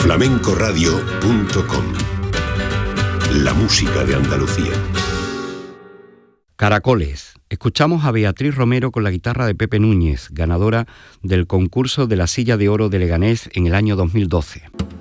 flamencoradio.com. La música de Andalucía. Caracoles. Escuchamos a Beatriz Romero con la guitarra de Pepe Núñez, ganadora del concurso de la Silla de Oro de Leganés en el año 2012.